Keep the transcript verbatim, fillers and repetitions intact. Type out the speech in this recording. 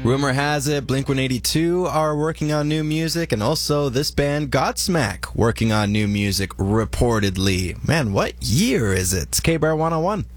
Rumor has it Blink one eighty-two are working on new music, and also this band Godsmack working on new music, reportedly. Man, what year is it? It's K-Bar one oh one.